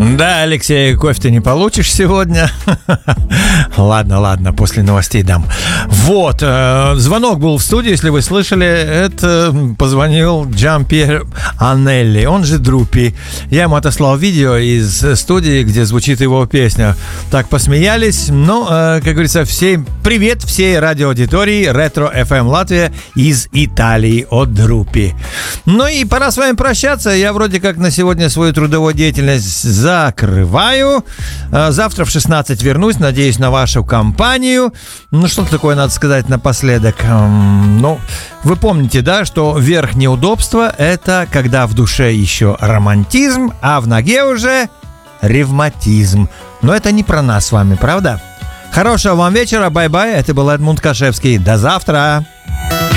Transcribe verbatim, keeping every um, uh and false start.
Да, Алексей, кофе ты не получишь сегодня. Ладно, ладно, после новостей дам. Вот, э, звонок был в студии, если вы слышали. Это позвонил Джампьер Аннелли, он же Друпи. Я ему отослал видео из студии, где звучит его песня. Так посмеялись. Ну, э, как говорится, всем привет всей радиоаудитории Ретро эф эм Латвия из Италии от Друпи. Ну и пора с вами прощаться. Я вроде как на сегодня свою трудовую деятельность закрываю. Завтра в шестнадцать вернусь. Надеюсь на вашу компанию. Ну, что такое надо сказать напоследок? Ну, вы помните, да, что верх неудобства — это когда в душе еще романтизм, а в ноге уже ревматизм. Но это не про нас с вами, правда? Хорошего вам вечера. Бай-бай. Это был Эдмунд Кашевский. До завтра.